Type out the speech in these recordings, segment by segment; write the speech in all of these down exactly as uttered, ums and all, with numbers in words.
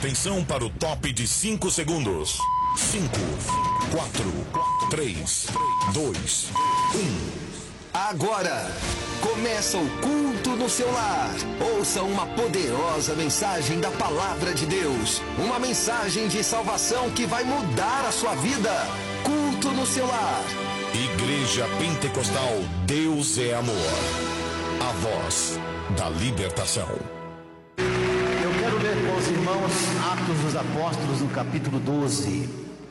Atenção para o top de cinco segundos. cinco, quatro, três, dois, um. Agora, começa o culto no seu lar. Ouça uma poderosa mensagem da Palavra de Deus. Uma mensagem de salvação que vai mudar a sua vida. Culto no seu lar. Igreja Pentecostal Deus é Amor. A voz da libertação. Eu quero ler com os irmãos Atos dos Apóstolos no capítulo doze.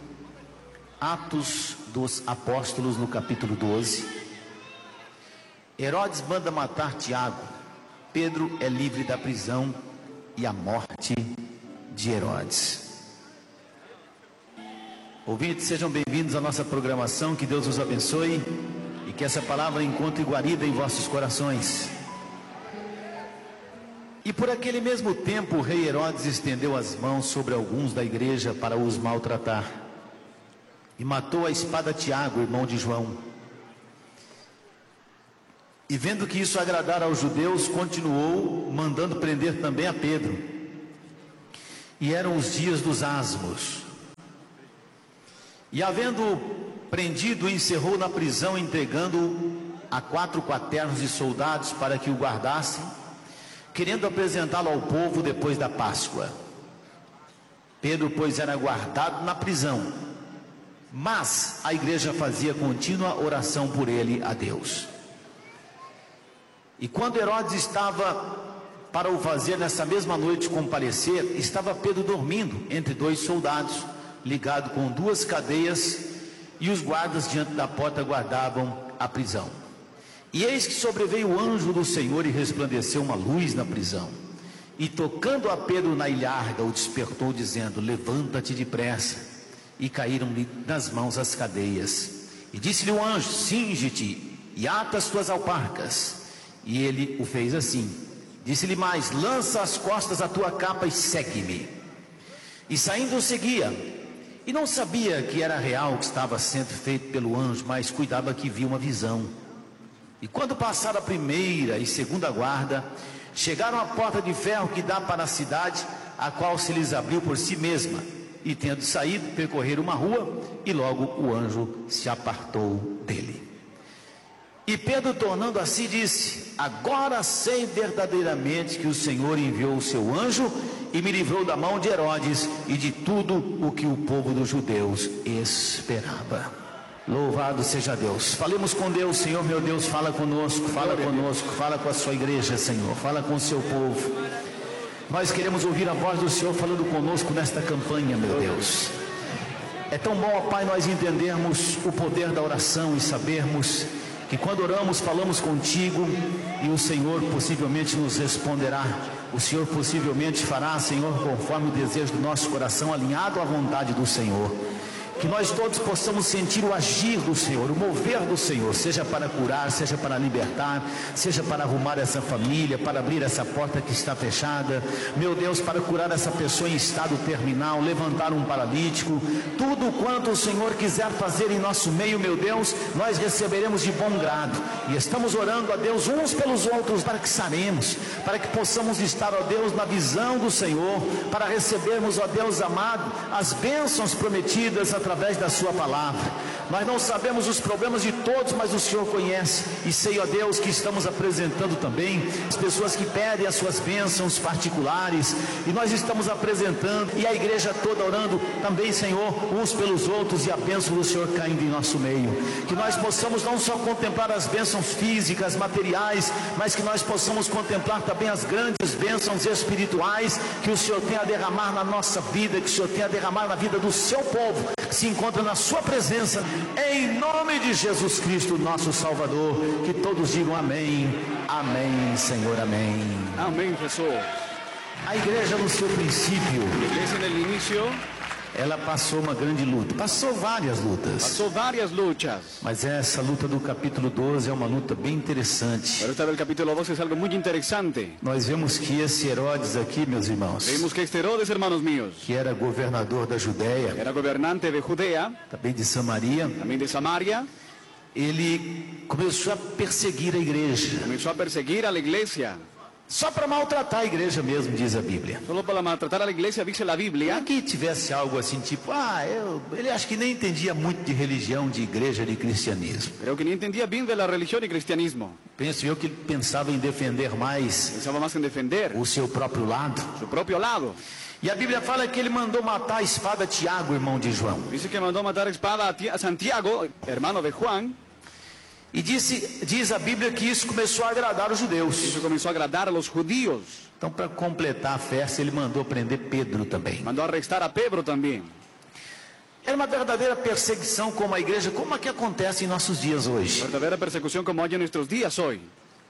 Atos dos Apóstolos no capítulo doze. Herodes manda matar Tiago. Pedro é livre da prisão e a morte de Herodes. Ouvintes, sejam bem-vindos à nossa programação. Que Deus os abençoe e que essa palavra encontre guarida em vossos corações. E por aquele mesmo tempo o rei Herodes estendeu as mãos sobre alguns da igreja para os maltratar, e matou a espada Tiago, irmão de João. E vendo que isso agradara aos judeus, continuou mandando prender também a Pedro. E eram os dias dos asmos. E havendo prendido, encerrou na prisão, entregando-o a quatro quaternos de soldados para que o guardassem, querendo apresentá-lo ao povo depois da Páscoa. Pedro, pois, era guardado na prisão, mas a igreja fazia contínua oração por ele a Deus. E quando Herodes estava para o fazer nessa mesma noite comparecer, estava Pedro dormindo entre dois soldados, ligado com duas cadeias, e os guardas diante da porta guardavam a prisão. E eis que sobreveio o anjo do Senhor e resplandeceu uma luz na prisão. E tocando a Pedro na ilharga, o despertou, dizendo: levanta-te depressa. E caíram-lhe nas mãos as cadeias. E disse-lhe o anjo: cinge-te e ata as tuas alparcas. E ele o fez assim. Disse-lhe mais: lança as costas a tua capa e segue-me. E saindo o seguia. E não sabia que era real o que estava sendo feito pelo anjo, mas cuidava que via uma visão. E quando passaram a primeira e segunda guarda, chegaram à porta de ferro que dá para a cidade, a qual se lhes abriu por si mesma. E tendo saído, percorreram uma rua, e logo o anjo se apartou dele. E Pedro, tornando a si, disse: agora sei verdadeiramente que o Senhor enviou o seu anjo e me livrou da mão de Herodes e de tudo o que o povo dos judeus esperava. Louvado seja Deus. Falemos com Deus. Senhor meu Deus, fala conosco, fala conosco, fala com a sua igreja, Senhor, fala com o seu povo. Nós queremos ouvir a voz do Senhor falando conosco nesta campanha, meu Deus. É tão bom, ó Pai, nós entendermos o poder da oração e sabermos que quando oramos, falamos contigo e o Senhor possivelmente nos responderá. O Senhor possivelmente fará, Senhor, conforme o desejo do nosso coração, alinhado à vontade do Senhor. Que nós todos possamos sentir o agir do Senhor, o mover do Senhor, seja para curar, seja para libertar, seja para arrumar essa família, para abrir essa porta que está fechada, meu Deus, para curar essa pessoa em estado terminal, levantar um paralítico, tudo quanto o Senhor quiser fazer em nosso meio, meu Deus, nós receberemos de bom grado. E estamos orando a Deus uns pelos outros para que saremos, para que possamos estar, ó Deus, na visão do Senhor, para recebermos, ó Deus amado, as bênçãos prometidas através através da sua palavra. Nós não sabemos os problemas de todos, mas o Senhor conhece, e sei, ó Deus, que estamos apresentando também as pessoas que pedem as suas bênçãos particulares, e nós estamos apresentando, e a igreja toda orando também, Senhor, uns pelos outros, e a bênção do Senhor caindo em nosso meio. Que nós possamos não só contemplar as bênçãos físicas, materiais, mas que nós possamos contemplar também as grandes bênçãos espirituais que o Senhor tem a derramar na nossa vida, que o Senhor tem a derramar na vida do seu povo, que se encontra na sua presença, em nome de Jesus Cristo, nosso Salvador. Que todos digam amém, amém, Senhor, amém. Amém, Jesús. A igreja no seu princípio, La iglesia en el inicio ela passou uma grande luta, passou várias lutas, pasó varias luchas, mas essa luta do capítulo doze é uma luta bem interessante. pero esta del capítulo doce es algo muy interesante. Nós vemos que esse Herodes aqui, meus irmãos, Vemos que este Herodes, hermanos míos, que era governador da Judéia, era gobernante de Judea, também de Samaria, también de Samaria, ele começou a perseguir a igreja. comenzó a perseguir a la iglesia. Só para maltratar a igreja mesmo, diz a Bíblia. Solo para maltratar a la iglesia, dice la E Biblia. aqui tivesse algo assim, tipo, ah, eu, ele acho que nem entendia muito de religião, de igreja, de cristianismo. Creo que ni entendía bien de la religión y cristianismo. Penso eu que ele pensava em defender mais Pensaba más en defender o seu próprio lado. su propio lado. E a Bíblia fala que ele mandou matar a espada Tiago, irmão de João. Dice que mandó matar a espada a Ti- a Santiago, hermano de Juan. E disse, diz a Bíblia que isso começou a agradar os judeus. Eso comenzó a agradar a los judíos. Então, para completar a festa, ele mandou prender Pedro também. Mandó arrestar a Pedro también. Era uma verdadeira perseguição como a igreja, como é que acontece em nossos dias hoje. Verdadera persecución como hay en nuestros días hoy.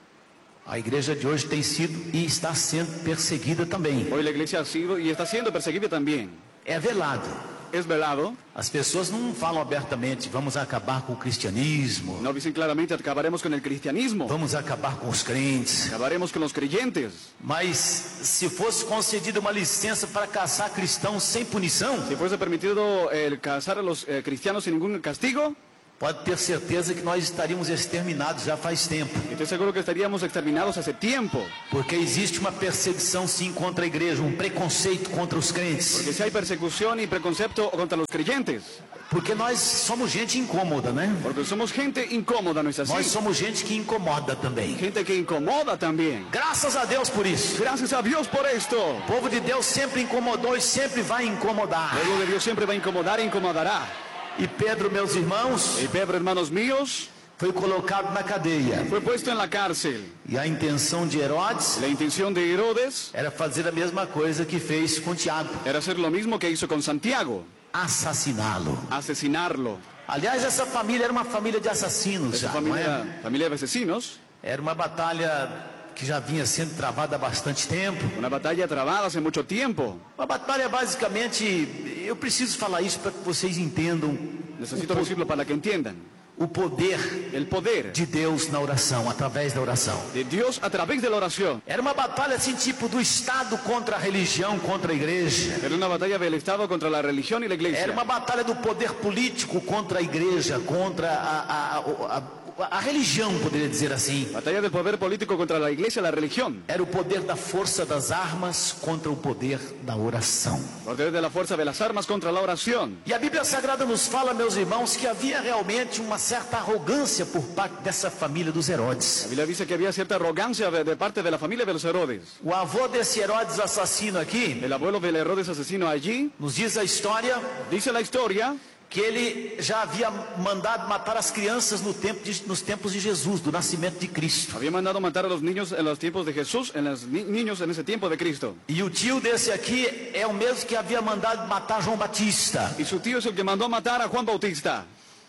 A igreja de hoje tem sido e está sendo perseguida também. Hoy la iglesia ha sido y está siendo perseguida también. É velado. Es velado. As pessoas não falam abertamente, vamos acabar com o cristianismo, No dicen claramente, acabaremos con el cristianismo. vamos acabar com os crentes. Acabaremos con los creyentes. Mas se fosse concedida uma licença para caçar cristãos sem punição, Si fuese permitido el casar a los eh, cristianos sin ningún castigo, pode ter certeza que nós estaríamos exterminados já faz tempo. estoy seguro que estaríamos exterminados hace tiempo. Porque existe uma perseguição sim contra a igreja, um preconceito contra os crentes. Porque si hay persecución y preconcepto contra los creyentes. Porque nós somos gente incômoda, né? Porque somos gente incómoda, ¿no es así? Nós somos gente que incomoda também. Gente que incomoda también. Graças a Deus por isso. Gracias a Dios por esto. O povo de Deus sempre incomodou e sempre vai incomodar. El pueblo de Dios siempre va a incomodar e incomodará. E Pedro, meus irmãos, Y Pedro, hermanos míos, foi colocado na cadeia. fue puesto en la cárcel. E a intenção de Herodes La intención de Herodes era fazer a mesma coisa que fez com Tiago, era hacer lo mismo que hizo con Santiago, assassiná-lo. asesinarlo. Aliás, essa família era uma família de assassinos Esa já, não é? familia, familia de asesinos, Era uma batalha que já vinha sendo travada há bastante tempo. una batalla trabada hace mucho tiempo. Uma batalha basicamente, eu preciso falar isso para que vocês entendam Necesito decirlo para que entiendan. o poder El poder de Deus na oração, através da oração. de Dios a través de la oración. Era uma batalha assim, tipo do Estado contra a religião, contra a igreja. Era una batalla del Estado contra la religión y la iglesia. Era uma batalha do poder político contra a igreja, contra a, a, a, a, a religião, poderia dizer assim. Batalla del poder político contra la iglesia y la religión. Era o poder da força das armas contra o poder da oração. Poder de la fuerza de las armas contra la oración. E a Bíblia Sagrada nos fala, meus irmãos, que havia realmente uma certa arrogância por parte dessa família dos Herodes. La Biblia dice que había cierta arrogancia de, de parte de la familia de los Herodes. O avô desse Herodes assassino aqui, El abuelo del Herodes asesino allí, nos diz a história dice la historia que ele já havia mandado matar as crianças no tempo de, nos tempos de Jesus, do nascimento de Cristo. había mandado matar a los niños en los tiempos de Jesús, en los ni- niños en ese tiempo de Cristo. E o tio desse aqui é o mesmo que havia mandado matar João Batista. Y su tío es el que mandó matar a Juan Bautista.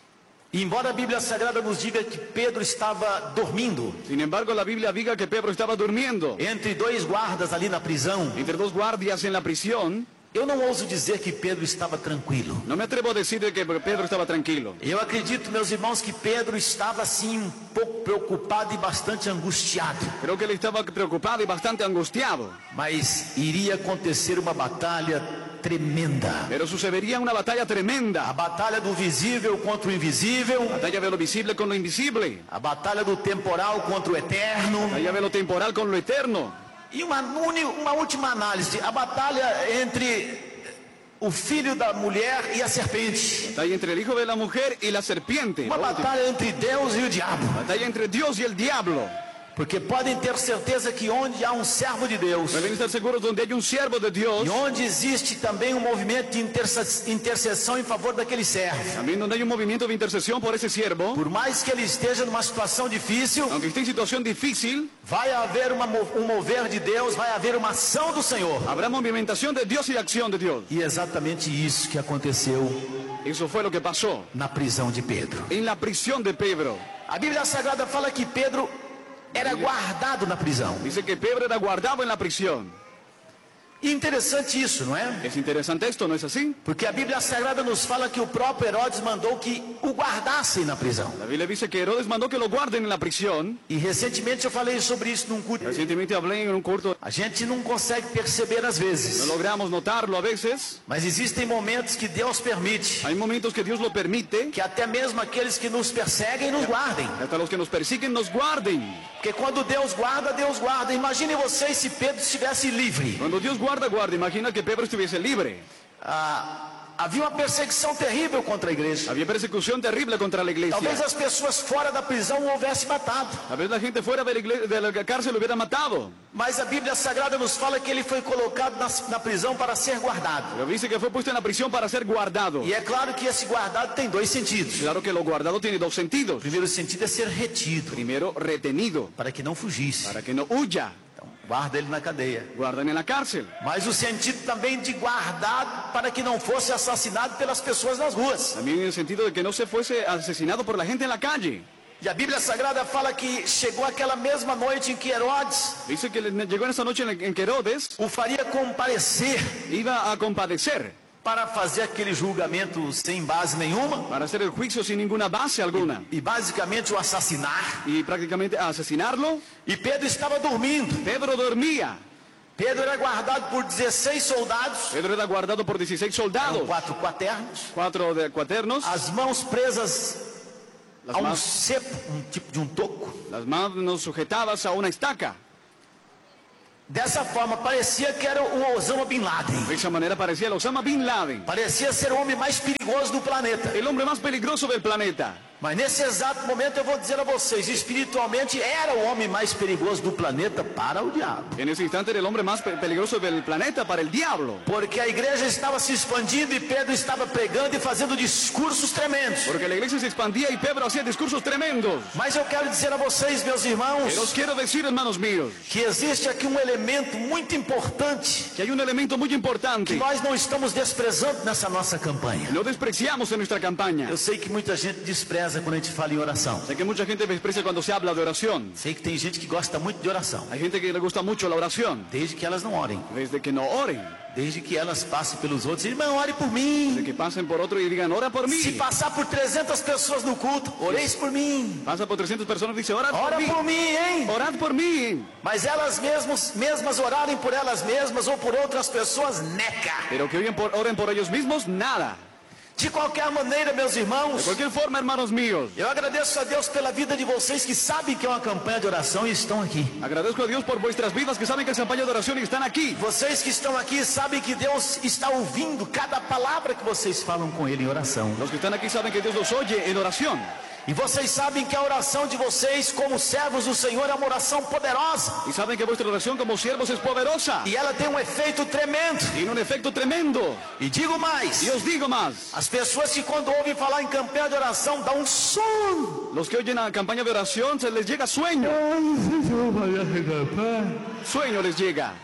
E embora a Bíblia Sagrada nos diga que Pedro estava dormindo Sin embargo, la Biblia diga que Pedro estaba durmiendo entre dois guardas ali na prisão, entre dos guardias en la prisión. eu não ouso dizer que Pedro estava tranquilo. No me atrevo a decir de que Pedro estaba tranquilo. Eu acredito, meus irmãos, que Pedro estava assim um pouco preocupado e bastante angustiado. Creo que él estaba preocupado y bastante angustiado. Mas iria acontecer uma batalha tremenda. Pero sucedería una batalla A tremenda. batalha do visível contra o invisível, Batalla de lo visible con lo invisible. a batalha do temporal contra o eterno. Batalla de lo temporal con lo eterno. E uma, uni- uma última análise, a batalha entre o filho da mulher e a serpente. Batalla entre el hijo de la mujer y la serpiente. Uma La última. batalha entre Deus e o diabo. Batalla entre Dios y el diablo. Porque podem ter certeza que onde há um servo de Deus, Deben estar seguros donde hay un siervo de Dios. e onde existe também um movimento de interse- intercessão em favor daquele servo, También donde hay un movimiento de intercesión por ese siervo. por mais que ele esteja numa situação difícil, Aunque esté en situación difícil, vai haver uma mo- um mover de Deus, vai haver uma ação do Senhor. habrá movimentación de Dios y acción de Dios. E é exatamente isso que aconteceu Eso fue lo que pasó na prisão de Pedro. en la prisión de Pedro. A Bíblia Sagrada fala que Pedro era guardado na prisão. Dice que Pedro era guardado en la prisión. E interessante isso, não é? Es interesante esto, ¿no es así? Porque a Bíblia Sagrada nos fala que o próprio Herodes mandou que o guardassem na prisão. La Biblia dice que Herodes mandó que lo guarden en la prisión. E recentemente eu falei sobre isso num culto. Recientemente hablé en un culto. A gente não consegue perceber às vezes, No logramos notarlo a veces. mas existem momentos que Deus permite Hay momentos que Dios lo permite. que até mesmo aqueles que nos perseguem nos guardem. Hasta los que nos persiguen nos guarden. Porque quando Deus guarda, Deus guarda. Imagine vocês se Pedro estivesse livre. Cuando Dios guarda, guarda. Imagina que Pedro estuviese libre. Ah, havia uma perseguição terrível contra a igreja. Había persecución terrible contra la iglesia. Talvez as pessoas fora da prisão o houvessem matado. Tal vez la gente fuera de la, igle- de la cárcel lo hubiera matado. Mas a Bíblia Sagrada nos fala que ele foi colocado na, na prisão para ser guardado. Pero dice que fue puesto en la prisión para ser guardado. E é claro que esse guardado tem dois sentidos. Claro que lo guardado tiene dos O sentidos. primeiro sentido é ser retido, Primero, retenido, para que não fugisse. para que no huya. Então, guarda ele na cadeia. Guardan en la cárcel. Mas o sentido também de guardado para que não fosse assassinado pelas pessoas nas ruas. También en el sentido de que no se fuese asesinado por la gente en la calle. E a Bíblia Sagrada fala que chegou aquela mesma noite em que Herodes Dice que le- llegó en esa noche en en que Herodes o faria comparecer iba a compadecer para fazer aquele julgamento sem base nenhuma para hacer el juicio sin ninguna base alguna e basicamente o assassinar. y prácticamente a asesinarlo. E Pedro estava dormindo. Pedro dormía. Pedro era guardado por dezesseis soldados, Pedro era guardado por dieciséis eram soldados, quatro quaternos, cuatro de cuaternos, as mãos presas las, a um ma- cepo, um tipo de um toco. las manos sujetadas a una estaca. Dessa forma, parecia que era o Osama Bin Laden. De esa manera parecía el Osama Bin Laden, Parecia ser o homem mais perigoso do planeta. el hombre más peligroso del planeta. Mas nesse exato momento eu vou dizer a vocês, espiritualmente era o homem mais perigoso do planeta para o diabo. En ese instante era el hombre más pe- peligroso del planeta para el diablo. Porque a igreja estava se expandindo e Pedro estava pregando e fazendo discursos tremendos. Porque la iglesia se expandía y Pedro hacía discursos tremendos. Mas eu quero dizer a vocês, meus irmãos, Pero os quiero decir, hermanos míos, que existe aqui um elemento muito importante que hay un elemento muy que importante. nós não estamos desprezando nessa nossa campanha. Lo despreciamos en nuestra campaña. Eu sei que muita gente despreza quando a gente fala em oração. Sé que mucha gente desprecia cuando se habla de oración. Sei que tem gente que gosta muito de oração, Hay gente que le gusta mucho la oración, desde que elas não orem, desde que no oren, desde que elas passem pelos outros. Irmão, ore por mim. de que pasen por otro y digan, ora por Se mí. passar por trezentas pessoas no culto, oreis por mim. Pasa por trescientas personas y dice, orad por Ora mí. por mim, hein? Orad por mí. Mas elas mesmas, mesmas orarem por elas mesmas ou por outras pessoas, neca. Pero que oren por, oren por ellos mismos, nada. De qualquer maneira, meus De irmãos, cualquier forma, hermanos míos, eu agradeço a Deus pela vida de vocês que sabem que é uma campanha de oração e estão aqui. agradezco a Dios por vuestras vidas que saben que es campaña de oración y están aquí. Vocês que estão aqui sabem que Deus está ouvindo cada palavra que vocês falam com Ele em oração. Los que están aquí saben que Dios los oye en oración. E vocês sabem que a oração de vocês como servos do Senhor é uma oração poderosa. Y saben que vuestra oración como siervos es poderosa. E ela tem um efeito tremendo. Tiene un efecto tremendo. E digo mais, Y os digo más. as pessoas que quando ouvem falar em campanha de oração dão um sono. Los que oyen la campaña de oración se les llega sueño. Sueño les llega.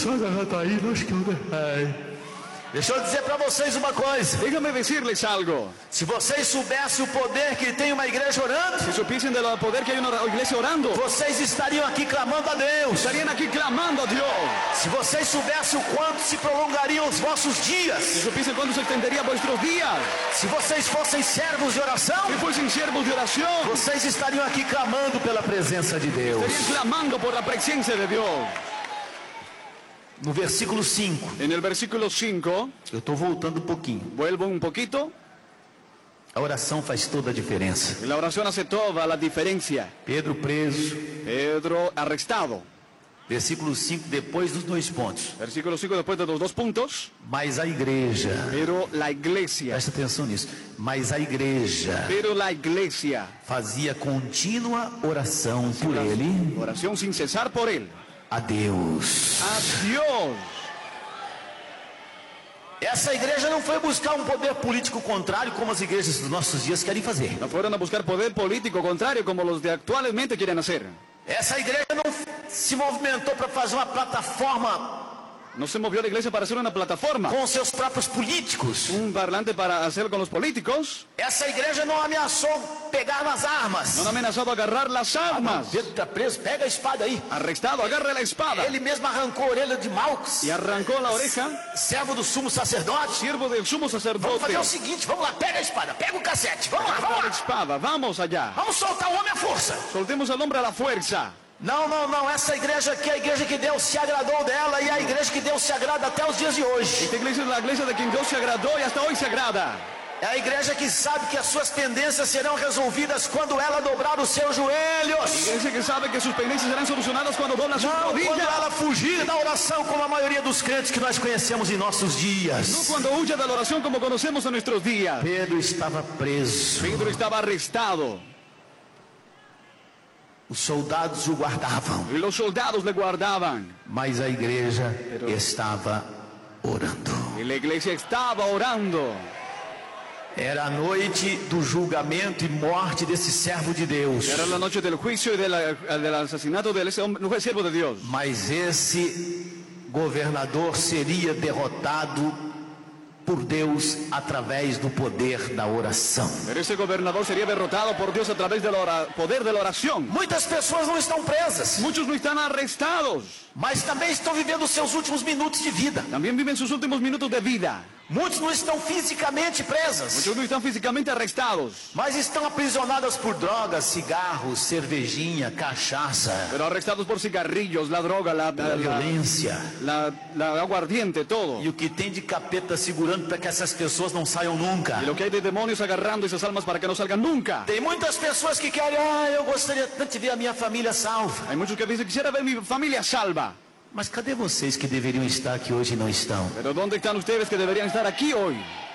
Deixa eu dizer para vocês uma coisa. Déjame decirles algo. Se vocês soubessem o poder que tem uma igreja orando, Si supiesen del poder que hay una iglesia orando, vocês estariam aqui clamando a Deus. estarían aquí clamando a Dios. Se vocês soubessem o quanto se prolongariam os vossos Si dias, supiesen cuándo se extendería vuestros días, se vocês fossem servos de oração, si fuesen siervos de oración, vocês estariam aqui clamando pela presença de Deus. estarían clamando por la presencia de Dios. No versículo cinco, En el versículo cinco, eu estou voltando um pouquinho. vuelvo un poquito. A oração faz toda a diferença. La oración hace toda la diferencia. Pedro preso, Pedro arrestado. versículo cinco, depois dos dois pontos. Versículo cinco, después de los dos puntos. Mas a igreja, Pero la iglesia, presta atenção nisso, mas a igreja pero la iglesia, fazia contínua oração por ele, oración sin cesar por él. a Deus. A Dios. Essa igreja não foi buscar um poder político contrário como as igrejas dos nossos dias querem fazer. No fueron a buscar poder político contrario como los de actualmente quieren hacer. Essa igreja não se movimentou para fazer uma plataforma No se movió la iglesia para hacer una plataforma, com seus próprios políticos. un parlante para hacer con los políticos. Essa igreja não ameaçou pegar nas armas. No han amenazado a agarrar las armas. Pedro está preso, pega a espada aí. Arrestado, agarre la espada. Ele mesmo arrancou a orelha de Malcos, Y arrancó la oreja, servo do sumo sacerdote. siervo del sumo Vamos sacerdote. fazer o seguinte, vamos lá, pega a espada, pega o cacete, vamos lá, Agarra vamos la lá. espada, vamos allá. Vamos soltar o homem à força. Soltemos al hombre a la fuerza. Não, não, não, essa igreja aqui é a igreja que Deus se agradou dela e é a igreja que Deus se agrada até os dias de hoje. Esta iglesia es la iglesia de quien Dios se agradó y hasta hoy se agrada. É a igreja que sabe que as suas pendências serão resolvidas quando ela dobrar os seus joelhos. Iglesia que sabe que sus pendencias serán solucionadas cuando dobla sus Não quando rodillas. ela fugir da oração, como a maioria dos crentes que nós conhecemos em nossos No dias. cuando huya de la oración como conocemos en nuestros días. Pedro estava preso. Pedro estaba arrestado Os soldados o guardavam, y los soldados le guardaban. mas a igreja estava orando. Y la iglesia estaba orando. Era a noite do julgamento e morte desse servo de Deus. Era la noche del juicio y de la- del asesinato de ese hombre, no fue siervo de Dios. Mas esse governador seria derrotado por Deus através do poder da oração. Pero ese gobernador sería derrotado por Dios a través del ora- poder de la oración. Muitas pessoas não estão presas, Muchos no están arrestados, mas também estão vivendo os seus últimos minutos de vida. también viven sus últimos minutos de vida. Muitos não estão fisicamente presas, Muchos no están físicamente arrestados, mas estão aprisionadas por drogas, cigarros, cervejinha, cachaça, pero arrestados por cigarrillos, la droga, la, la, a la, violência. la- la aguardiente, todo. E o que tem de capeta segurando para que essas pessoas não saiam nunca. Y lo que hay de demonios agarrando esas almas para que no salgan nunca. Tem muitas pessoas que querem, ah, eu gostaria tanto de ver a minha família salva. Hay muchos que dicen, quisiera ver mi familia salva. Mas cadê vocês que deveriam estar aqui hoje e não estão? Pero ¿dónde están ustedes que deberían estar aquí hoy?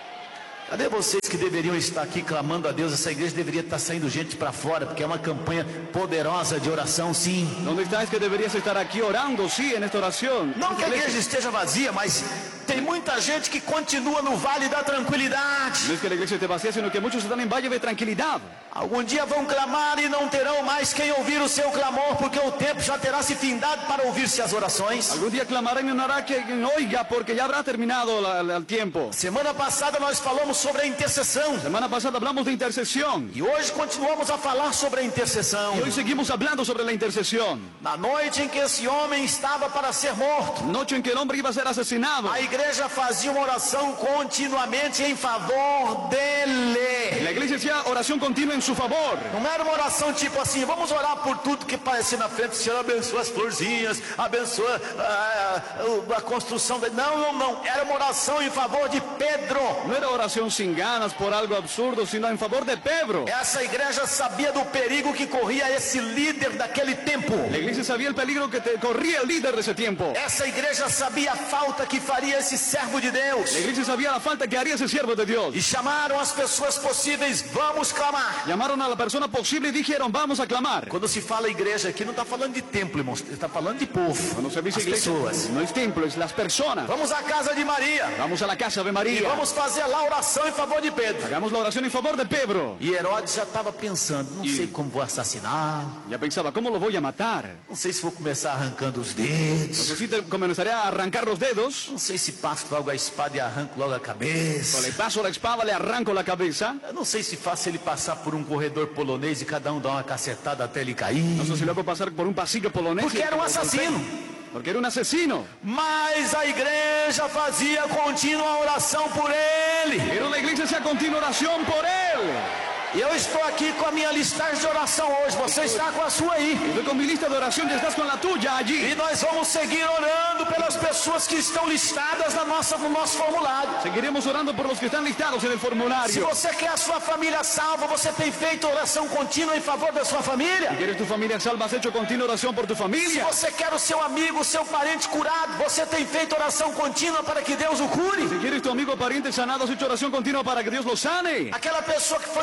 Cadê vocês que deveriam estar aqui clamando a Deus? Essa igreja deveria estar saindo gente para fora, porque é uma campanha poderosa de oração, sim. ¿Dónde estáis que deberías estar aquí orando, sí, en esta oración? Não que a igreja esteja vazia, mas tem muita gente que continua no vale da tranquilidade. No es que la iglesia esté vacía, sino que muchos están en valle de tranquilidad. Algum dia vão clamar e não terão mais quem ouvir o seu clamor, porque o tempo já terá se findado para ouvir-se as orações. Algún día clamarán y no hará que oiga, porque ya habrá terminado la- la- el tiempo. Semana passada nós falamos sobre a intercessão. Semana pasada hablamos de intercesión. E hoje continuamos a falar sobre a intercessão. Y hoy seguimos hablando sobre la intercesión. Na noite em que esse homem estava para ser morto, Noche en que el hombre iba a ser asesinado. a igreja fazia uma oração continuamente em favor dele. La iglesia hacía oración continua en su favor. Não era uma oração tipo assim, vamos orar por tudo que parecia na frente, o Senhor abençoa as florzinhas, abençoa ah, a, construção. De... Não, não, não. Era uma oração em favor de Pedro. No era oración sin ganas por algo absurdo, sino en favor de Pedro. Essa igreja sabia do perigo que corria esse líder daquele tempo. La iglesia sabía el peligro que te- corría el líder de ese tiempo. Essa igreja sabia a falta que faria esse servo de Deus. La iglesia sabía la falta que haría ese siervo de Dios. E chamaram as pessoas possíveis, vamos clamar. Llamaron a la persona posible y dijeron, vamos a clamar. Quando se fala igreja aqui, não está falando de templo, irmãos, está falando de povo. Cuando se dice As iglesia, pessoas. no es templo, es las personas. Vamos à casa de Maria Vamos a la casa de e María. vamos fazer lá a oração em favor de Pedro. Hagamos la oración en favor de Pedro. E Herodes já estava pensando, não sei como vou assassinar, Ya pensaba, ¿cómo lo voy a matar? não sei se vou começar arrancando os dedos, Entonces sí te comenzaré a arrancar los dedos. não sei se passo logo a espada e arranco logo a O cabeça. le paso la espada, le arranco la cabeza. Eu não sei se faço ele passar por um corredor polonês e cada um dá uma cacetada até ele cair. No sé si lo hago pasar por un pasillo polonés. Porque era um assassino. Porque era un asesino. Mas a igreja fazia contínua oração por ele. Pero la iglesia hacía continua oración por él. E eu estou aqui com a minha listagem de oração hoje. Você está com a sua aí. Estoy con mi lista de oración y estás con la tuya allí. E nós vamos seguir orando pelas pessoas que estão listadas na nossa, no nosso formulário. Seguiremos orando por los que están listados en el Se formulario. você quer a sua família salva, você tem feito oração contínua em favor da sua família? ¿Quieres tu familia salva? ¿Has hecho continua oración por tu Se familia? você quer o seu amigo, o seu parente curado, você tem feito oração contínua para que Deus o cure? Si quieres tu amigo o pariente sanado, ¿has hecho oración continua para que Dios lo sane? Aquela pessoa que foi injustiçada,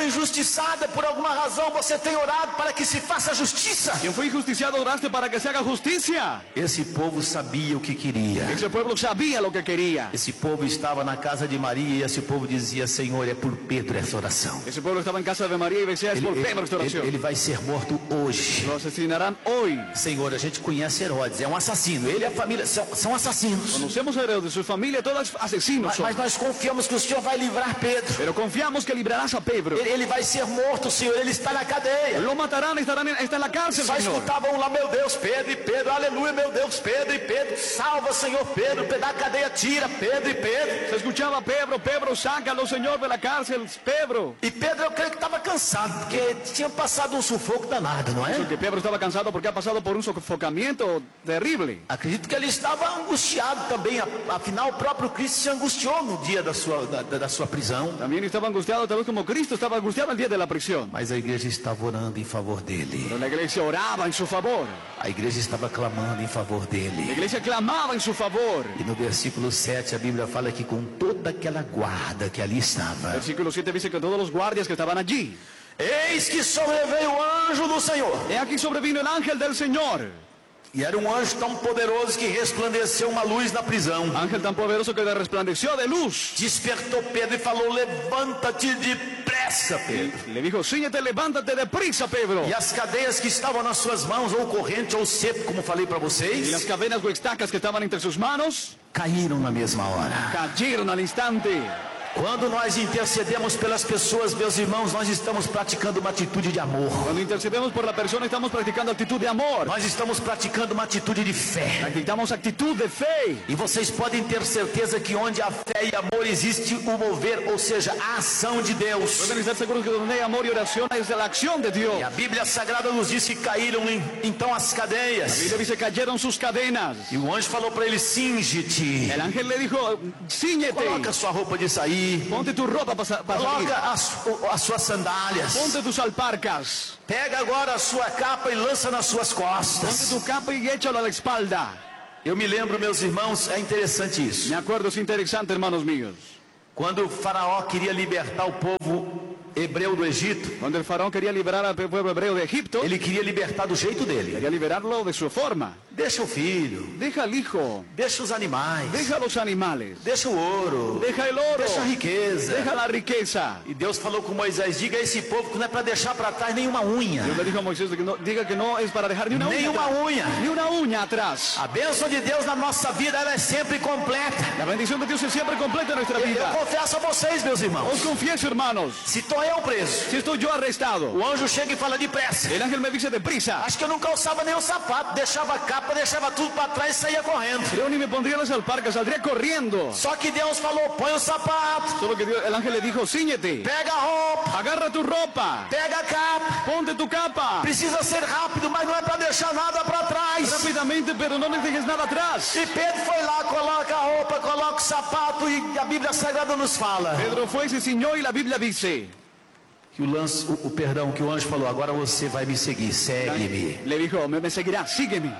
injustiçada por alguma razão, você tem orado para que se faça justiça. Quien fue injusticiado, oraste para que se haga justicia. Esse povo sabia o que queria. Ese pueblo sabía lo que quería. Esse povo estava na casa de Maria e esse povo dizia: Senhor, é por Pedro essa oração. Ese pueblo estaba en casa de María y decía, es por Ele, Pedro esta ele, oración. ele vai ser morto hoje. Lo asesinarán hoy. Senhor, a gente conhece Herodes, é um assassino. Ele e a família são, são assassinos. Conocemos a Herodes, su familia, todos asesinos Mas, son. mas nós confiamos que o Senhor vai livrar Pedro. Pero confiamos que librarás a Pedro. Ele, ele vai ser morto, Senhor. Ele está na cadeia. Lo matarán, estarán en, está en la cárcel, Só Señor. escutavam lá, meu Deus, Pedro e Pedro, aleluia, meu Deus, Pedro e Pedro, salva, Senhor, Pedro, da cadeia, tira, Pedro e Pedro. Se escuchaba Pedro, Pedro, sácalo, Señor, de la cárcel, Pedro. E Pedro, eu creio que estava cansado, porque tinha passado um sufoco danado, não é? Porque Pedro estaba cansado porque ha pasado por un sofocamiento terrible. Acredito que ele estava angustiado também, afinal o próprio Cristo se angustiou no dia da sua, da, da sua prisão. También estaba angustiado, tal vez como Cristo estaba angustiado el día de la prisión. Mas a igreja estava orando em favor dele. Pero la iglesia oraba en su favor. A igreja estava clamando em favor La dele. iglesia clamaba en su favor. E no versículo sete a Bíblia fala que com toda aquela guarda que ali estava, Versículo siete dice que todos los guardias que estaban allí. eis que sobreveio o anjo do Senhor. He aquí sobrevino el ángel del Señor. E era um anjo tão poderoso que resplandeceu uma luz na prisão. Ángel tan poderoso que resplandeció de luz. Despertou Pedro e falou: levanta-te depressa, Pedro. Le dijo, síñete, levántate deprisa, Pedro. E as cadeias que estavam nas suas mãos, ou corrente ou cepo, como falei para Y vocês, las cadenas o estacas que estaban entre sus manos caíram na mesma hora. cayeron al instante. Quando nós intercedemos pelas pessoas, meus irmãos, nós estamos praticando uma atitude de amor. Cuando intercedemos por la persona, estamos practicando actitud de amor. Nós estamos praticando uma atitude de fé. Practicamos actitud de fe. E vocês podem ter certeza que onde há fé e amor existe o mover, ou seja, a ação de Deus. Pueden estar seguros que donde hay amor y oración es de la acción de Dios. E a Bíblia Sagrada nos diz que caíram em- então as La cadeias. Biblia dice, cayeron sus cadenas. E o anjo falou para ele: cinge-te, El ángel le dijo, ciñete, coloca sua roupa de sair, ponte tu ropa para salir, coloca as, o- as suas sandálias, ponte tus alparcas, pega agora a sua capa e lança nas suas ponte costas. tu capa y échalo a la espalda. Eu me lembro, meus irmãos, é interessante isso. Me acuerdo, es interesante, hermanos míos. Quando o faraó queria libertar o povo hebreu do Egito, Cuando el faraón quería liberar al pueblo hebreo de Egipto, ele queria libertar do jeito dele. quería liberarlo de su forma. Deixa o filho, Deja al hijo, deixa os animais, deja los animales, deixa o ouro, deja el oro, deixa a riqueza. deja la riqueza. E Deus falou com Moisés: diga a esse povo que não é para deixar para trás nenhuma unha. Dios le dijo a Moisés que no, diga que no es para dejar ni una uña Nenhuma atrás, unha. ni una uña atrás. A bênção de Deus na nossa vida, ela é sempre completa. La bendición de Dios es siempre completa en nuestra Eu, eu vida. confesso a vocês, meus irmãos, Os confieso, hermanos, se estou eu preso, si estoy yo arrestado, o anjo chega e fala depressa. el ángel me dice deprisa, Acho que eu não calçava nem o sapato, deixava a capa, deixava tudo para trás e saía correndo. yo ni me pondría las alparcas, saldría corriendo. Só que Deus falou: põe o sapato, Solo que Dios- el ángel le dijo, ciñete, pega a roupa, agarra tu ropa, pega a capa. ponte tu capa, Precisa ser rápido, mas não é para deixar nada para trás. rápidamente, pero no le dejes nada atrás. E Pedro foi lá, coloca a roupa, coloca o sapato, e a Bíblia Sagrada nos fala Pedro fue y se ciñó y la Biblia dice, que o lance, o, o perdão, que o anjo falou: agora você vai me seguir, segue-me. le dijo, me, me seguirás, sígueme.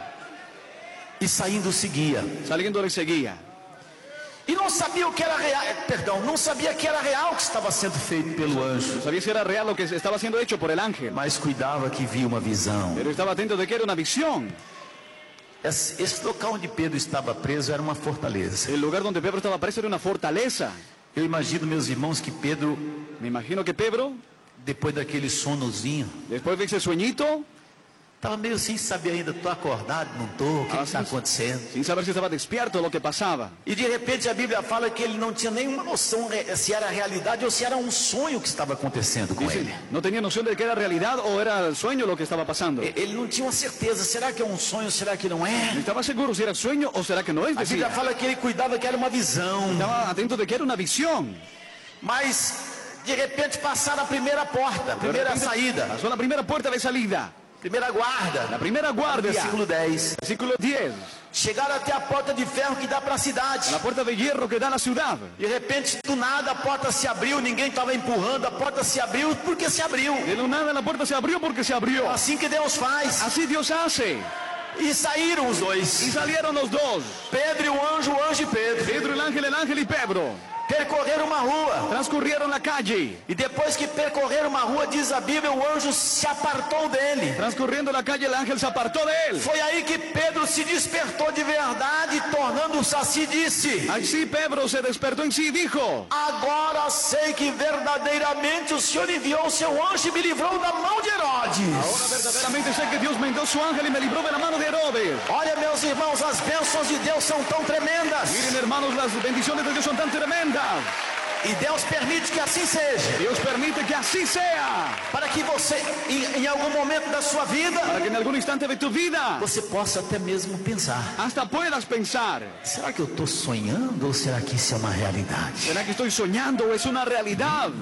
E saindo seguia. Saliendo le seguía. E não sabia o que era real, perdão, não sabia que era real o que estava sendo feito pelo anjo, No sabía si era real lo que estaba siendo hecho por el ángel, mas cuidava que via uma visão. pero estaba atento de que era una visión. Esse, esse local onde Pedro estaba preso era uma fortaleza. El lugar donde Pedro estaba preso era una fortaleza. Eu imagino, meus irmãos, que Pedro, Me imagino que Pedro, depois daquele sonozinho, después de ese sueñito, estava meio sem saber ainda: estou acordado, não estou, o que Ah, está sim. acontecendo? sin saber si estaba despierto de lo que pasaba. E de repente a Bíblia fala que ele não tinha nenhuma noção re- se era realidade ou se era um sonho que estava acontecendo com Dice, ele. no tenía noción de que era realidad o era sueño lo que estaba pasando. E- Ele não tinha uma certeza: será que é um sonho, será que não No é? estaba seguro si era sueño o será que no es. A Bíblia Decía. fala que ele cuidava que era uma visão. Estaba atento de que era una visión. Mas de repente passaram a primeira porta, a De primeira repente, saída, pasó la primera puerta de salida, primeira guarda. la primera guardia. Versículo dez. Versículo diez. Chegaram até a porta de ferro que dá para a cidade. La puerta de hierro que da a la ciudad. De repente, do nada, a porta se abriu, ninguém estava empurrando, a porta se abriu porque se abriu. De la nada la puerta se abrió porque se abrió. Assim que Deus faz. Así Dios hace. E saíram os Y dois. salieron los dos. Pedro e o anjo, o anjo e Pedro. Pedro el ángel, el ángel y Pedro. percorreram uma rua. Transcurrieron la calle. E depois que percorreram uma rua, diz a Bíblia, o anjo se apartou dele. Transcurriendo la calle, el ángel se apartó de él. Foi aí que Pedro se despertou de verdade, tornando-se assim, disse: Así Pedro se despertó en sí y dijo: agora sei que verdadeiramente o Senhor enviou o seu anjo e me livrou da mão de Herodes. ahora verdaderamente sé que Dios me envió su ángel y me libró de la mano de Herodes. Olha, meus irmãos, as bênçãos de Deus são tão tremendas. Miren, hermanos, las bendiciones de Dios son tan tremendas. E Deus permite que assim seja. Dios permite que así sea. Para que você, em, em algum momento da sua vida, Para que en algún instante de tu vida você possa até mesmo pensar: hasta puedas pensar: será que eu estou sonhando ou será que isso é uma realidade? ¿será que estoy soñando o es una realidad?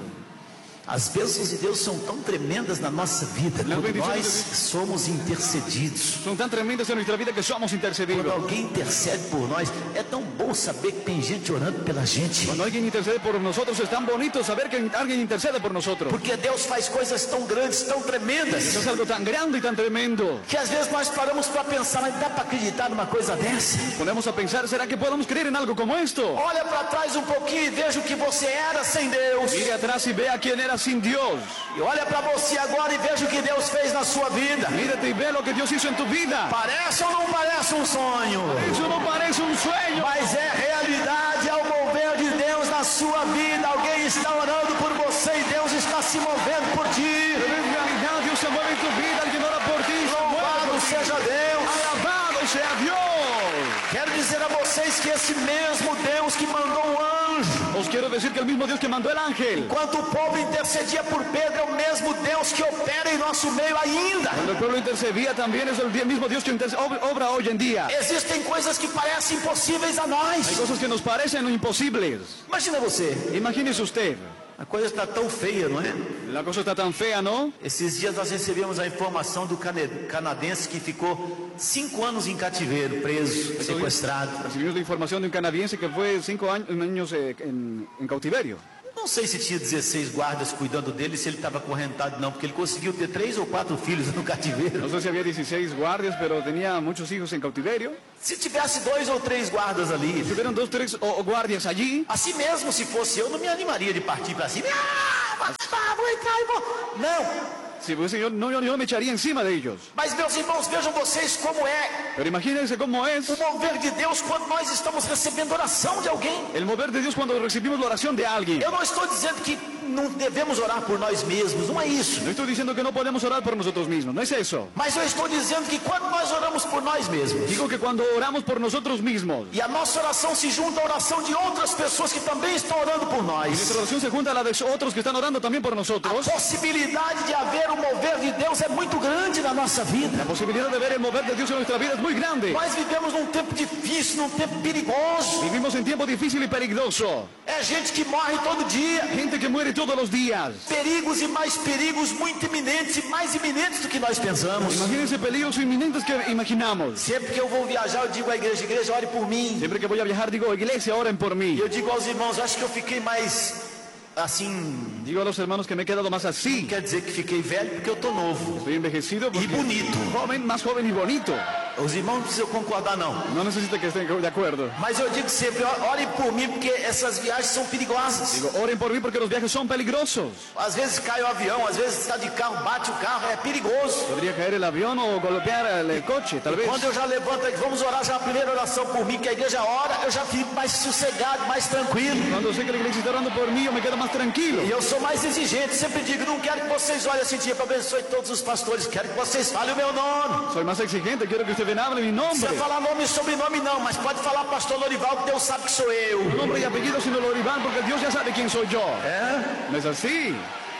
As bênçãos de Deus são tão tremendas na nossa vida quando nós somos intercedidos. Son tan tremendas en nuestra vida que somos Quando intercedidos. alguém intercede por nós, é tão bom saber que tem gente orando pela gente. Cuando alguien intercede por nosotros es tan bonito saber que alguien intercede por nosotros. Porque Deus faz coisas tão grandes, tão tremendas, Eso es algo tan grande y tan tremendo. que às vezes nós paramos para pensar: mas dá para acreditar numa coisa dessa? Ponemos a pensar: ¿será que podemos creer en algo como esto? Olha para trás um pouquinho e veja o que você era sem Deus. Mire atrás y vea quién era sin Dios. E olha para você agora e veja o que Deus fez na sua vida. Mírate y ve lo que Dios hizo en tu vida. Parece ou não parece um sonho? Eso no parece un sueño, Mas é realidade, é o mover de Deus na sua vida. Alguém está orando por você e Deus está se movendo por ti. pero en realidad Dios se mueve en tu vida. Alguien ora por ti, se mueve Louvado por ti. seja Deus. Alabado sea Dios. Quero dizer a vocês que esse mesmo Deus que mandou um anjo, Os quiero decir que el mismo Dios que mandó el ángel, enquanto o povo intercedia por Pedro, é o mesmo Deus que opera em nosso meio ainda. cuando el pueblo intercedía, también es el mismo Dios que interce- ob- obra hoy en día. Existem coisas que parecem impossíveis a nós. Hay cosas que nos parecen imposibles. Imagina você, Imagínese usted, a coisa está tão feia, não é? la cosa está tan fea, ¿no? Esses dias nós recebemos a informação do cane- canadense que ficou cinco anos em cativeiro, preso, sequestrado. Recibimos la información de un canadiense que fue cinco años, años eh, en, en cautiverio. Não sei se tinha dezesseis guardas cuidando dele, se ele estava acorrentado não, porque ele conseguiu ter três ou quatro filhos no cativeiro. No sé si había dieciséis guardias, pero tenía muchos hijos en cautiverio. Se tivesse dois ou três guardas ali, Tuvieron dos, tres o- o guardias allí. assim mesmo se fosse eu, não me animaria de partir para cima. Ah, vou, entrar, vou entrar e vou... Não, Si fuese yo, no, yo, yo me echaría encima de ellos. mas meus irmãos, vejam vocês como é Pero imagínense cómo es o mover de Deus quando nós estamos recebendo oração de alguém. el mover de Dios cuando recibimos la oración de alguien. Eu não estou dizendo que não devemos orar por nós mesmos, não é isso. No estoy diciendo que no podemos orar por nosotros mismos, no es eso. Mas eu estou dizendo que quando nós oramos por nós mesmos, Digo que cuando oramos por nosotros mismos, e a nossa oração se junta à oração de outras pessoas que também estão orando por y nós, nuestra oración se junta a la de otros que están orando también por a nosotros, possibilidade de haver o mover de Deus é muito grande na nossa vida. la posibilidad de ver el mover de Dios en nuestra vida es muy grande. Nós vivemos num tempo difícil, num tempo perigoso. Vivimos en tiempo difícil y peligroso. É gente que morre todo dia. Gente que muere todos los días. Perigos e mais perigos muito iminentes e mais iminentes do que nós pensamos. Imagínense peligros inminentes que imaginamos. Sempre que eu vou viajar, eu digo à igreja: igreja, ore por mim. Siempre que voy a viajar digo, iglesia, oren por mí. E eu digo aos irmãos: acho que eu fiquei mais assim. Digo a los hermanos que me he quedado más así. Quer dizer que fiquei velho porque eu tô novo Estoy envejecido e porque bonito. joven, más joven y bonito. Os irmãos não precisam concordar, não. No necesita que estén de acuerdo. Mas eu digo sempre: orem por mim porque essas viagens são perigosas. Digo, oren por mí porque los viajes son peligrosos. Às vezes cai o avião, às vezes está de carro, bate o carro, é perigoso. Podría caer el avión o golpear el coche, tal vez. Quando eu já levanto aqui, vamos orar já a primeira oração por mim, que a igreja ora, eu já fico mais sossegado, mais tranquilo. Cuando sé que la iglesia está orando por mí, yo me quedo más tranquilo. E eu sou mais exigente, sempre digo: não quero que vocês olhem assim, tipo, abençoe todos os pastores, quero que vocês falem o meu nome. Soy más exigente, quiero que usted me hable mi Não nombre. precisa falar nome e sobrenome não, mas pode falar pastor Lorival, que Deus sabe que sou eu. Nombre y apellido sino Lorival, porque Dios ya sabe quién soy yo. É? ¿No es así?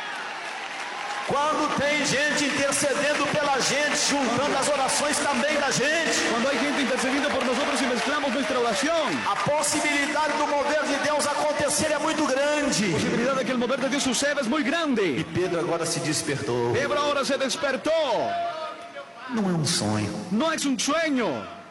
Quando tem gente intercedendo pela gente, juntando as orações também da gente, Cuando hay gente intercediendo por nosotros y mezclamos nuestra oración, a possibilidade do mover de Deus acontecer é muito grande. la posibilidad de que el mover de Dios suceda es muy grande. Pedro agora se despertou. Pedro ahora se despertó. Não é um sonho. No es un sueño.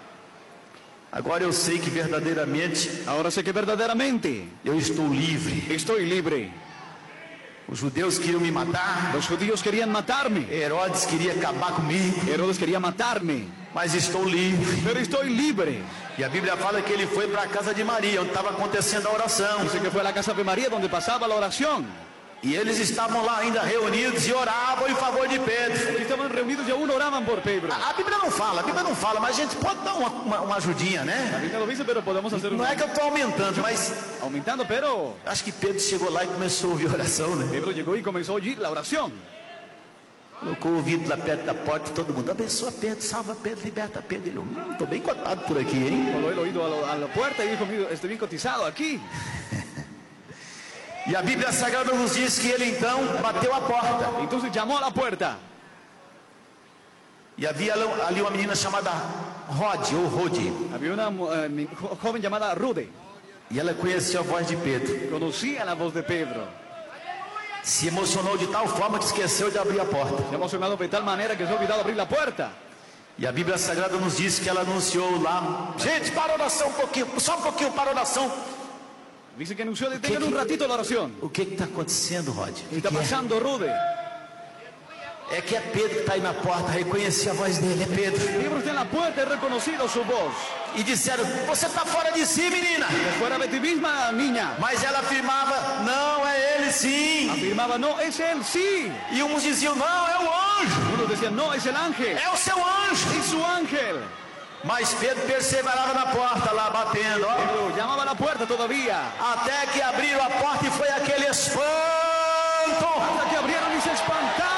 Agora eu sei que verdadeiramente Ahora sé que verdaderamente eu estou livre. estoy libre. Os judeus queriam me matar. Los judíos querían matarme. Herodes queria acabar comigo. Herodes quería matarme. mas estou livre. pero estoy libre. E a Bíblia fala que ele foi para a casa de Maria, onde estava acontecendo a oração. Dice que fue a la casa de María donde pasaba la oración. E eles estavam lá ainda reunidos e oravam em favor de Pedro. Y estaban reunidos y aún oraban por Pedro. A, a Bíblia não fala, a Bíblia não fala, mas a gente pode dar uma, uma, uma ajudinha, La né? Biblia lo dice, pero podemos hacer Não un... é que eu estou aumentando, mas aumentando, pero acho que Pedro chegou lá e começou a ouvir a oração, né? Pedro llegó y comenzó a oír la oración. Colocou o ouvido lá perto da porta e todo mundo, abençoa Pedro, salva Pedro, liberta Pedro. Ele, hum, estou bem cotado por aqui, hein? Coló el oído a, lo- a la puerta y dijo, "Mira, estoy bien cotizado aquí". E a Bíblia Sagrada nos diz que ele então bateu a porta. Entonces llamó a la puerta. E havia ali uma menina chamada Rod, ou Rodi. Había una eh, mi- jo- joven llamada Rude. E ela conheceu a voz de Pedro. Conocía la voz de Pedro. Se emocionou de tal forma que esqueceu de abrir a porta. Se ha emocionado de tal manera que se ha olvidado abrir la puerta. E a Bíblia Sagrada nos diz que ela anunciou lá. Gente, para a oração um pouquinho, só um pouquinho para a oração. Dice que anunció, detengan un ratito la oración. O que está acontecendo, Rod? ¿Qué está pasando, Rude? É que é Pedro que está aí na porta, reconheci a voz dele, é Pedro. Pedro está en la puerta y he reconocido su voz. E disseram, você está fora de si, menina. Fuera de ti misma, niña. Mas ela afirmava, não, é ele sim. Afirmaba, no, es él, sí. E uns diziam, não, é o anjo. Unos decían, no, es el ángel. É o seu anjo. Es su ángel. Mas Pedro perseverava na porta lá, batendo, ó. Pedro llamaba a la puerta todavía. Até que abriram a porta e foi aquele espanto. Hasta que abrieron y se espantaron.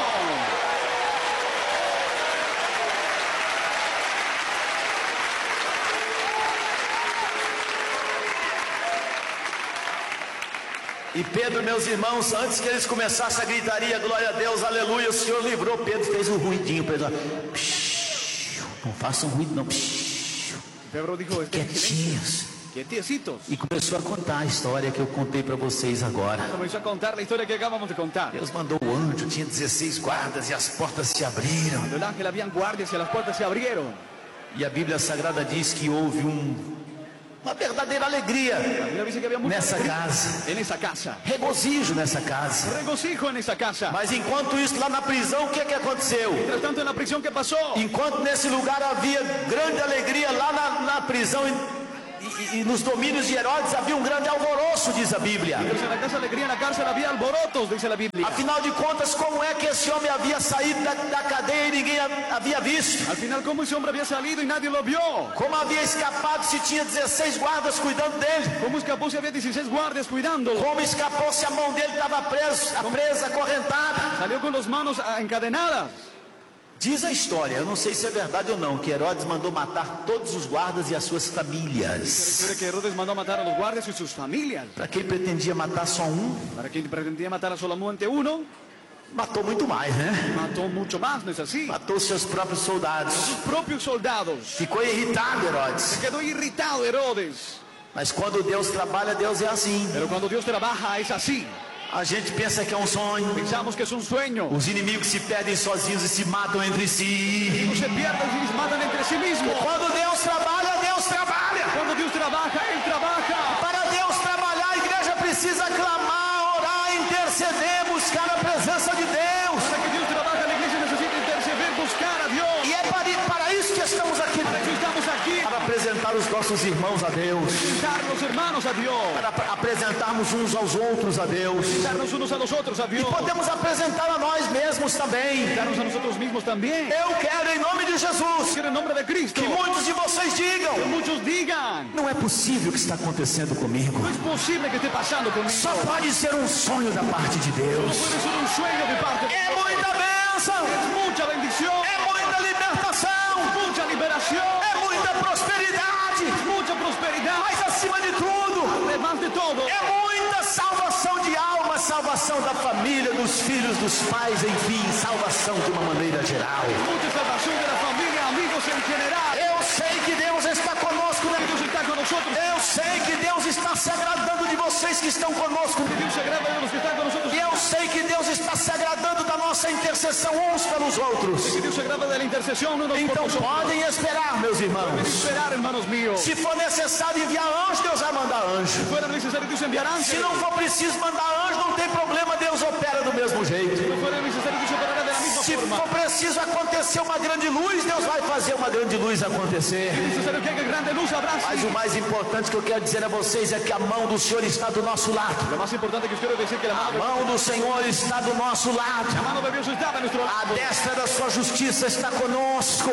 E Pedro, meus irmãos, antes que eles começassem a gritaria, glória a Deus, aleluia, o Senhor livrou. Pedro fez um ruidinho para eles, ó. Psh, não façam ruído não, Psh, Pedro dijo, este quietinhos. quietecitos. E começou a contar a história que eu contei para vocês agora. Comenzó a contar la historia que acabamos de contar. Deus mandou o anjo, tinha dezesseis guardas e as portas se abriram. Cuando el ángel habían guardias y las puertas se abrieron. E a Bíblia Sagrada diz que houve um, uma verdadeira alegria La Biblia dice que había mucha nessa alegría casa. en esa casa. Regozijo nessa casa. Regocijo en esa casa. Mas enquanto isso, lá na prisão, o que, que aconteceu? Mientras tanto, en la prisión, ¿qué pasó? Enquanto nesse lugar havia grande alegria, lá na, na prisão e, e, e nos domínios de Herodes havia um grande alvoroço, diz a Bíblia. Mientras en la casa alegría, en la cárcel había alborotos, dice la Biblia. Afinal de contas, como é que esse homem havia saído da, da cadeia e ninguém a- havia visto? Al final, ¿cómo ese hombre había salido y nadie lo vio? Como havia escapado se tinha dezesseis guardas cuidando dele? ¿Cómo escapó si había dieciséis guardias cuidándolo? Como escapou se a mão dele estava presa, presa, acorrentada? Salió con las manos ah, encadenadas. Diz a história, eu não sei se é verdade ou não, que Herodes mandou matar todos os guardas e as suas famílias. Refiere que Herodes mandó a matar a los guardias y sus familias. Para que ele pretendia matar só um, Para quien pretendía matar a solamente uno, matou muito mais, né? mató mucho más, ¿no es así? Matou seus próprios soldados. Sus propios soldados. Ficou irritado Herodes. Se quedó irritado Herodes. Mas quando Deus trabalha, Deus é assim. Pero cuando Dios trabaja es así. A gente pensa que é um sonho. Pensamos que es un sueño. Os inimigos se perdem sozinhos e se matam entre si. Se pierden y se matan entre sí mismos. Quando Deus trabalha, Deus trabalha. Cuando Dios trabaja, Él trabaja. Para Deus trabalhar, a igreja precisa clamar, orar, interceder, buscar a presença de Deus. Para que Dios trabaje, la iglesia necesita interceder, buscar a Dios. E é para, para isso que estamos aqui. Para eso estamos aquí. Para apresentar os nossos irmãos a Deus. Presentar los hermanos a Dios. Para ap- apresentarmos uns aos outros a Deus. Darnos unos a los otros a E Dios. podemos apresentar a nós mesmos também. Darnos a nosotros mismos también. Eu quero, em nome de Jesus, Quiero en nombre de Cristo. que muitos de vocês digam: Que muchos digan. não é possível o que está acontecendo comigo. No es posible que esté pasando conmigo. Só pode ser um sonho da parte de No Deus. puede ser un sueño de parte de É Dios. muita bênção, Es mucha bendición. é muita libertação, Mucha liberación. é muita prosperidade, Mucha prosperidad. mas acima de tudo, Además de todo. é muita salvação de alma, salvação da família, dos filhos, dos pais, enfim, salvação de uma maneira geral. Mucha salvación de la familia, amigos en general. Eu sei que Deus está conosco, né? Dios está con nosotros. Eu sei que Deus está se agradando de vocês que estão conosco. Dios se agrada de los que están con nosotros. E eu sei que Deus está se agradando da nossa intercessão uns pelos outros. Que Dios se agrada de la intercesión unos por Então nosotros. podem esperar, meus irmãos. Esperar, hermanos míos. Se for necessário enviar anjo, Deus vai mandar anjo. Si fuera necesario, Dios enviará Se ángeles. não for preciso mandar anjo, não tem problema, Deus opera do mesmo jeito. Si no fuera necesario, Dios operará de la misma Se forma. for preciso preciso acontecer uma grande luz, Deus vai fazer uma grande luz acontecer. Mas o mais importante que eu quero dizer a vocês é que a mão do Senhor está do nosso lado. A mão do Senhor está do nosso lado. A destra da sua justiça está conosco.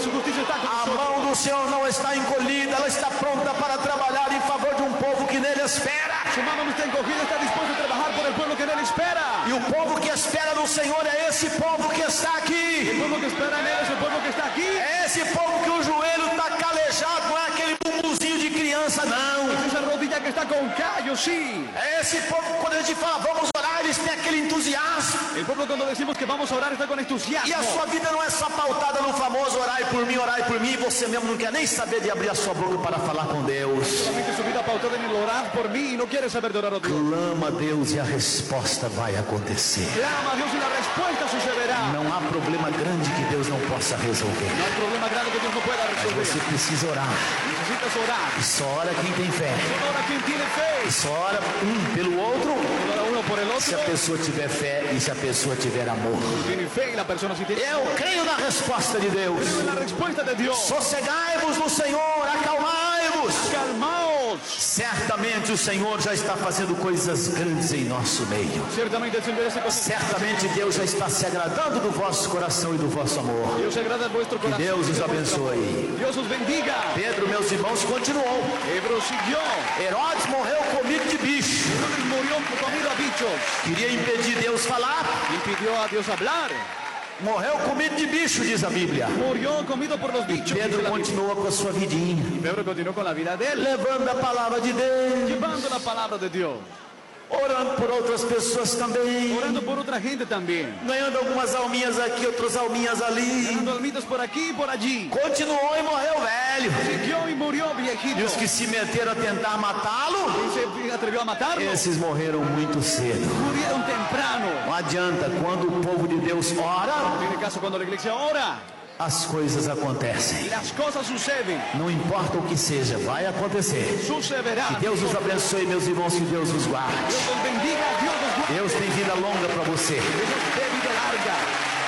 A mão do Senhor não está encolhida, ela está pronta para trabalhar em favor de um povo que nele espera. Su mano no está encogida, está dispuesto a trabajar por el pueblo que en él espera. E o povo que espera no Senhor é esse povo que está aqui. El pueblo que espera en él es el pueblo que está aquí. É esse povo que o joelho está calejado, não é aquele bumbumzinho de criança, não. Esa rodilla que está con callo, sí. É esse povo que quando a gente fala vamos orar, eles têm aquele entusiasmo. El pueblo cuando decimos que vamos a orar está con entusiasmo. E a sua vida não é só pautada no famoso orai por mim, orai por mim, e você mesmo não quer nem saber de abrir a sua boca para falar com Deus. Solamente su vida pautada en el orar por mí y no quiere saber de orar a Dios. Clama a Deus e a resposta vai acontecer. Clama a Dios y la respuesta sucederá. Não há problema grande que Deus não possa resolver. No hay problema grande que Dios no pueda Mas resolver. você precisa orar. Necesitas orar. E só ora quem tem fé. Solo ora quien tiene fe. E só ora um pelo outro. Solo ora uno por el Se otro. a pessoa tiver fé e se a pessoa tiver amor. Tiene fe y la persona sí tiene. Eu creio na resposta de Deus. Creo en la respuesta de Dios. Sossegai-vos no Senhor, acalmai-vos. Calmaos. Certamente o Senhor já está fazendo coisas grandes em nosso meio. Ciertamente el Señor hace cosas. Certamente Deus já está se agradando do vosso coração e do vosso amor. Dios se agrada en vuestro Que corazón. Deus os abençoe. Dios os bendiga. Pedro, meus irmãos, continuou. Pedro siguió. Herodes morreu comido de bicho. Herodes murió comido a bichos. Queria impedir Deus falar. Impidió a Dios hablar. Morreu comido de bicho, diz a Bíblia. Murió comido por los bichos. Pedro dice la Biblia. continuou com a sua vidinha, Pedro continuó con la vida de él, levando a palavra de Deus, llevando la palabra de Dios, orando por outras pessoas também, orando por otra gente también, ganhando algumas alminhas aqui, outras alminhas ali. ganando almitas por aquí y por allí. Continuou e morreu velho. Siguió y murió E viejito. os que se meteram a tentar matá-lo, Y se atrevió a matarlo. esses morreram muito cedo. Murieron temprano. Não adianta, quando o povo de Deus ora, No tiene caso cuando la iglesia ora. as coisas acontecem. Las cosas suceden. Não importa o que seja, vai acontecer. Sucederá. Que Deus os abençoe, meus irmãos, que Deus os guarde. Dios los bendiga. Dios los guarde. Deus tem vida longa para você. Dios os dé vida larga.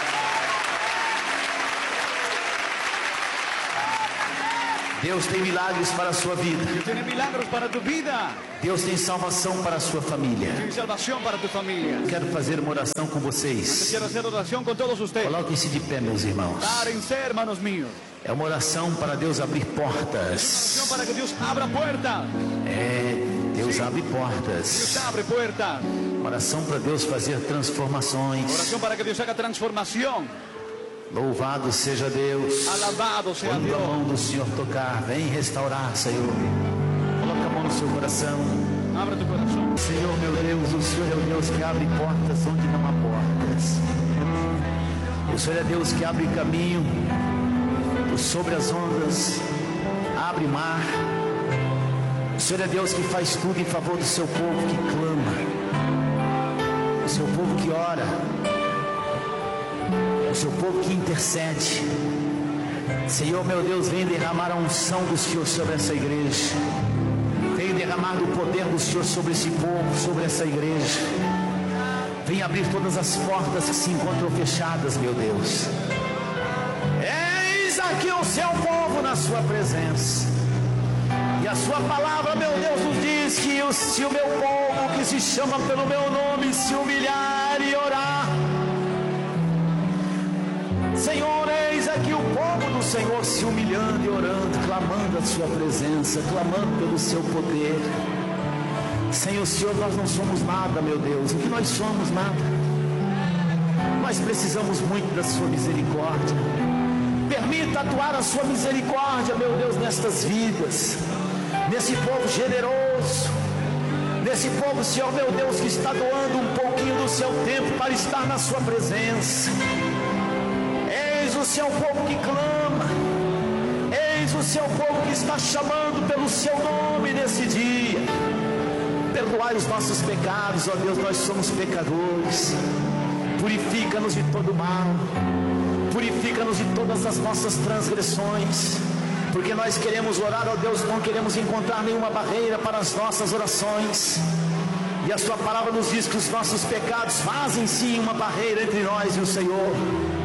Deus tem milagres para a sua vida. Dios tiene milagros para tu vida. Deus tem salvação para a sua família. Tiene salvación para tu familia. Quero fazer uma oração com vocês. Quiero hacer oración con todos ustedes. Coloquem-se de pé, meus irmãos. Párense, hermanos míos. É uma oração para Deus abrir portas. Oración para que Dios abra puertas. É, Deus abre Dios portas. abre puertas. Oração para Deus fazer transformações. Oración para que Dios haga transformación. Louvado seja Deus. Alabado sea Quando a Dios. mão do Senhor tocar, vem restaurar, Senhor. Coloca a mão no seu coração. Abre tu corazón. Senhor, meu Deus, o Senhor é o Deus que abre portas onde não há portas. O Senhor é Deus que abre caminho por sobre as ondas, abre mar. O Senhor é Deus que faz tudo em favor do seu povo que clama, o seu povo que ora, o seu povo que intercede. Senhor, meu Deus, vem derramar a unção do Senhor sobre essa igreja. Vem derramar o poder do Senhor sobre esse povo, sobre essa igreja. Vem abrir todas as portas que se encontram fechadas, meu Deus. Eis aqui o seu povo na sua presença. E a sua palavra, meu Deus, nos diz que o, se o meu povo que se chama pelo meu nome se humilhar e orar, Senhor, eis aqui o povo do Senhor se humilhando e orando, clamando a sua presença, clamando pelo seu poder. Sem o Senhor nós não somos nada, meu Deus. O que nós somos? Nada. Nós precisamos muito da sua misericórdia. Permita atuar a sua misericórdia, meu Deus, nestas vidas, nesse povo generoso, nesse povo, Senhor, meu Deus, que está doando um pouquinho do seu tempo para estar na sua presença. Eis o seu povo que clama, eis o seu povo que está chamando pelo seu nome nesse dia. Perdoai os nossos pecados, ó Deus, nós somos pecadores. Purifica-nos de todo mal, purifica-nos de todas as nossas transgressões, porque nós queremos orar, ó Deus, não queremos encontrar nenhuma barreira para as nossas orações. E a sua palavra nos diz que os nossos pecados fazem sim uma barreira entre nós e o Senhor.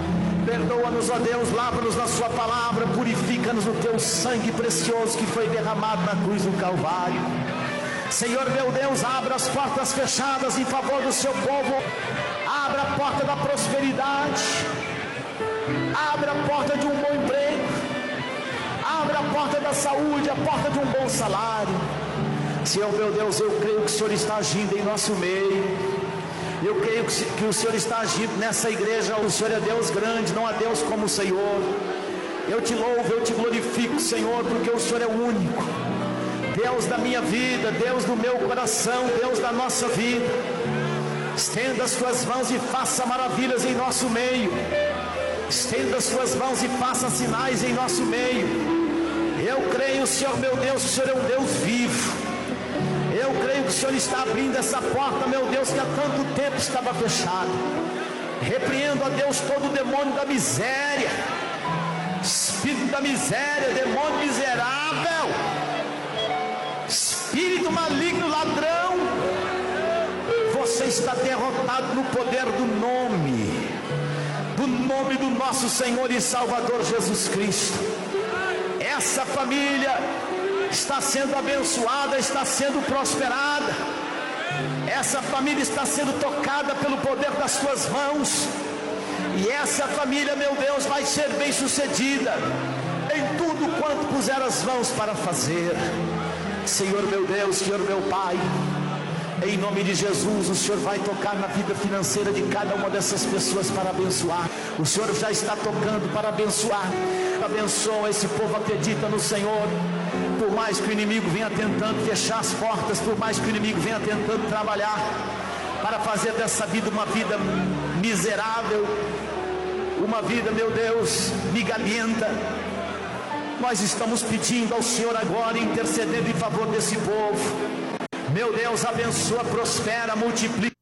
Perdoa-nos, ó Deus, lava-nos na sua palavra, purifica-nos no teu sangue precioso que foi derramado na cruz do Calvário. Senhor meu Deus, abra as portas fechadas em favor do seu povo. Abra a porta da prosperidade. Abra a porta de um bom emprego. Abra a porta da saúde, a porta de um bom salário. Senhor meu Deus, eu creio que o Senhor está agindo em nosso meio. Eu creio que o Senhor está agindo nessa igreja. O Senhor é Deus grande, não há Deus como o Senhor. Eu te louvo, eu te glorifico, Senhor, porque o Senhor é o único Deus da minha vida, Deus do meu coração, Deus da nossa vida. Estenda as tuas mãos e faça maravilhas em nosso meio. Estenda as tuas mãos e faça sinais em nosso meio. Eu creio, Senhor meu Deus, que o Senhor é um Deus vivo. Eu creio que o Senhor está abrindo essa porta, meu Deus, que há tanto tempo estava fechada. Repreendo, ó Deus, todo o demônio da miséria, espírito da miséria, demônio miserável, espírito maligno, ladrão. Você está derrotado no poder do nome, do nome do nosso Senhor e Salvador Jesus Cristo. Essa família está sendo abençoada, está sendo prosperada. Essa família está sendo tocada pelo poder das tuas mãos. E essa família, meu Deus, vai ser bem sucedida em tudo quanto puser as mãos para fazer. Senhor meu Deus, Senhor meu Pai, em nome de Jesus, o Senhor vai tocar na vida financeira de cada uma dessas pessoas para abençoar. O Senhor já está tocando para abençoar. Abençoa esse povo, acredita no Senhor. Por mais que o inimigo venha tentando fechar as portas, por mais que o inimigo venha tentando trabalhar para fazer dessa vida uma vida miserável, uma vida, meu Deus, migalhenta, nós estamos pedindo ao Senhor agora, intercedendo em favor desse povo. Meu Deus, abençoa, prospera, multiplica.